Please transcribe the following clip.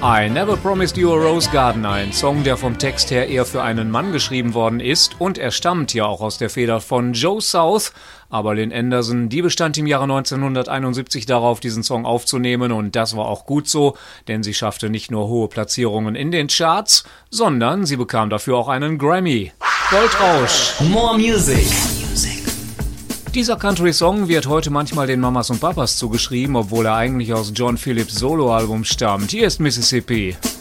I Never Promised You a Rose Garden, ein Song, der vom Text her eher für einen Mann geschrieben worden ist, und er stammt ja auch aus der Feder von Joe South. Aber Lynn Anderson, die bestand im Jahre 1971 darauf, diesen Song aufzunehmen, und das war auch gut so, denn sie schaffte nicht nur hohe Platzierungen in den Charts, sondern sie bekam dafür auch einen Grammy. Goldrausch. More Music. Dieser Country-Song wird heute manchmal den Mamas und Papas zugeschrieben, obwohl er eigentlich aus John Phillips' Soloalbum stammt. Hier ist Mississippi.